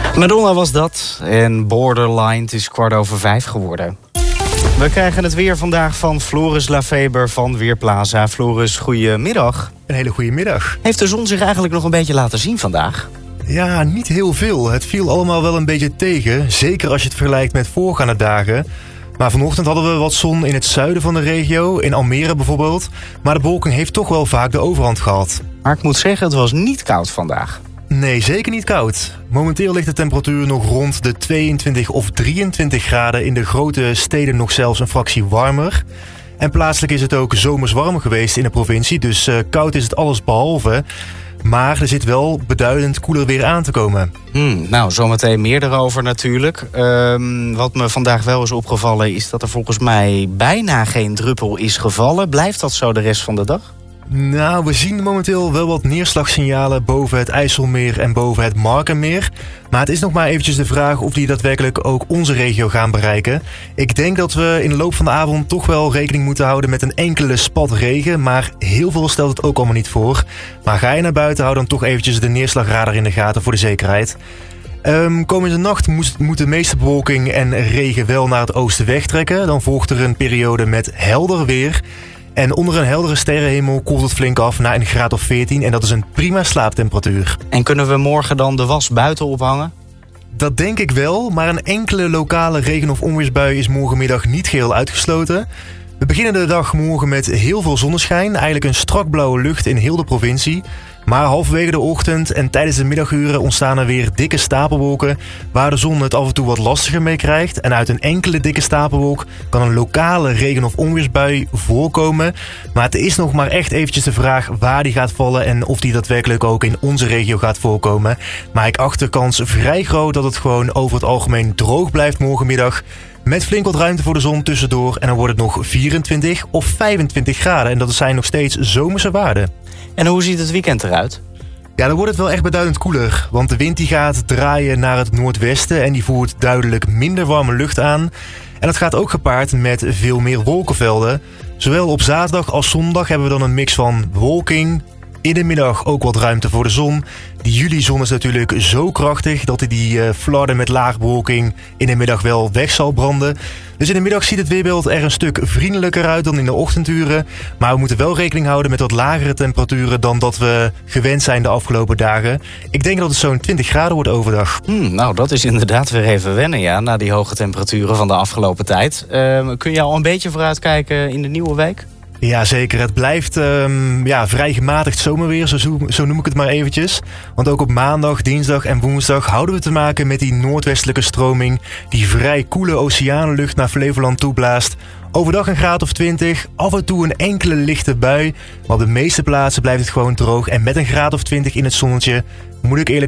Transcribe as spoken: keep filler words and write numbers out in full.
Madonna was dat en Borderline, het is kwart over vijf geworden. We krijgen het weer vandaag van Floris Lafeber van Weerplaza. Floris, goedemiddag. Een hele goede middag. Heeft de zon zich eigenlijk nog een beetje laten zien vandaag? Ja, niet heel veel. Het viel allemaal wel een beetje tegen. Zeker als je het vergelijkt met voorgaande dagen. Maar vanochtend hadden we wat zon in het zuiden van de regio, in Almere bijvoorbeeld. Maar de bewolking heeft toch wel vaak de overhand gehad. Maar ik moet zeggen, het was niet koud vandaag. Nee, zeker niet koud. Momenteel ligt de temperatuur nog rond de tweeëntwintig of drieëntwintig graden. In de grote steden nog zelfs een fractie warmer. En plaatselijk is het ook zomers warm geweest in de provincie. Dus uh, koud is het alles behalve. Maar er zit wel beduidend koeler weer aan te komen. Hmm, nou, zometeen meer daarover natuurlijk. Um, wat me vandaag wel is opgevallen is dat er volgens mij bijna geen druppel is gevallen. Blijft dat zo de rest van de dag? Nou, we zien momenteel wel wat neerslagsignalen boven het IJsselmeer en boven het Markenmeer. Maar het is nog maar eventjes de vraag of die daadwerkelijk ook onze regio gaan bereiken. Ik denk dat we in de loop van de avond toch wel rekening moeten houden met een enkele spat regen. Maar heel veel stelt het ook allemaal niet voor. Maar ga je naar buiten, hou dan toch eventjes de neerslagradar in de gaten voor de zekerheid. Um, komende nacht moet, moet de meeste bewolking en regen wel naar het oosten wegtrekken. Dan volgt er een periode met helder weer. En onder een heldere sterrenhemel koelt het flink af naar een graad of veertien. En dat is een prima slaaptemperatuur. En kunnen we morgen dan de was buiten ophangen? Dat denk ik wel, maar een enkele lokale regen- of onweersbui is morgenmiddag niet geheel uitgesloten. We beginnen de dag morgen met heel veel zonneschijn. Eigenlijk een strak blauwe lucht in heel de provincie. Maar halverwege de ochtend en tijdens de middaguren ontstaan er weer dikke stapelwolken, waar de zon het af en toe wat lastiger mee krijgt. En uit een enkele dikke stapelwolk kan een lokale regen- of onweersbui voorkomen. Maar het is nog maar echt eventjes de vraag waar die gaat vallen en of die daadwerkelijk ook in onze regio gaat voorkomen. Maar ik acht de kans vrij groot dat het gewoon over het algemeen droog blijft morgenmiddag. Met flink wat ruimte voor de zon tussendoor. En dan wordt het nog vierentwintig of vijfentwintig graden. En dat zijn nog steeds zomerse waarden. En hoe ziet het weekend eruit? Ja, dan wordt het wel echt beduidend koeler. Want de wind die gaat draaien naar het noordwesten. En die voert duidelijk minder warme lucht aan. En dat gaat ook gepaard met veel meer wolkenvelden. Zowel op zaterdag als zondag hebben we dan een mix van bewolking. In de middag ook wat ruimte voor de zon. Die juli-zon is natuurlijk zo krachtig dat hij die uh, flarden met laagbewolking in de middag wel weg zal branden. Dus in de middag ziet het weerbeeld er een stuk vriendelijker uit dan in de ochtenduren. Maar we moeten wel rekening houden met wat lagere temperaturen dan dat we gewend zijn de afgelopen dagen. Ik denk dat het zo'n twintig graden wordt overdag. Hmm, nou, dat is inderdaad weer even wennen, ja, na die hoge temperaturen van de afgelopen tijd. Uh, kun je al een beetje vooruitkijken in de nieuwe week? Ja, zeker. Het blijft um, ja, vrij gematigd zomerweer, zo, zo noem ik het maar eventjes. Want ook op maandag, dinsdag en woensdag houden we te maken met die noordwestelijke stroming die vrij koele oceaanlucht naar Flevoland toeblaast. Overdag een graad of twintig, af en toe een enkele lichte bui. Maar op de meeste plaatsen blijft het gewoon droog en met een graad of twintig in het zonnetje moet ik eerlijk